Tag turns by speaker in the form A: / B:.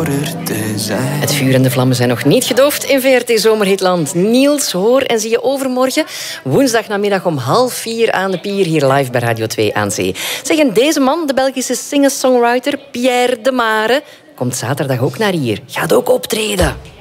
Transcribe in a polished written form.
A: ouder te zijn.
B: Het vuur en de vlammen zijn nog niet gedoofd in VRT Zomerhitland. Niels, hoor en zie je overmorgen, woensdagnamiddag om 3:30 aan de Pier, hier live bij Radio 2 aan Zee. Zeg, en deze man, de Belgische singer-songwriter Pierre de Mare, komt zaterdag ook naar hier. Gaat ook optreden.